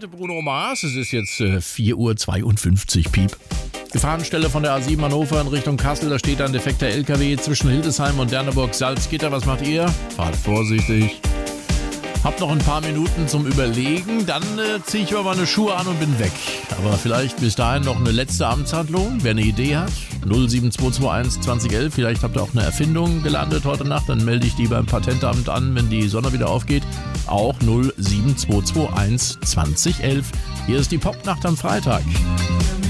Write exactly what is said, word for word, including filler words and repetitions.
Seite Bruno Mars. Es ist jetzt äh, vier Uhr zweiundfünfzig, Piep. Gefahrenstelle von der A sieben Hannover in Richtung Kassel. Da steht ein defekter L K W zwischen Hildesheim und Derneburg-Salzgitter. Was macht ihr? Fahrt vorsichtig. Hab noch ein paar Minuten zum Überlegen. Dann äh, ziehe ich aber meine Schuhe an und bin weg. Aber vielleicht bis dahin noch eine letzte Amtshandlung. Wer eine Idee hat, null sieben zwei zwei eins zwanzig elf. Vielleicht habt ihr auch eine Erfindung gelandet heute Nacht. Dann melde ich die beim Patentamt an, wenn die Sonne wieder aufgeht. Auch null sieben zwei zwei eins zwanzig elf. Hier ist die Popnacht am Freitag.